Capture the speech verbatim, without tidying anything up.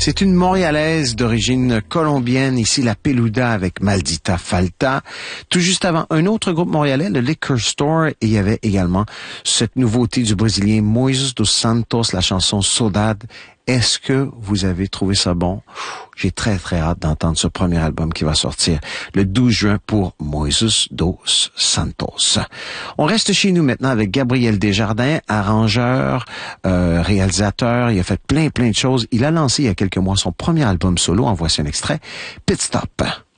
C'est une Montréalaise d'origine colombienne, ici la Peluda avec Maldita Falta. Tout juste avant, un autre groupe montréalais, le Liquor Store, et il y avait également cette nouveauté du Brésilien Moises dos Santos, la chanson Saudade. Est-ce que vous avez trouvé ça bon? J'ai très très hâte d'entendre ce premier album qui va sortir le douze juin pour Moises dos Santos. On reste chez nous maintenant avec Gabriel Desjardins, arrangeur, euh, réalisateur. Il a fait plein plein de choses. Il a lancé il y a quelques mois son premier album solo. En voici un extrait. Pit Stop.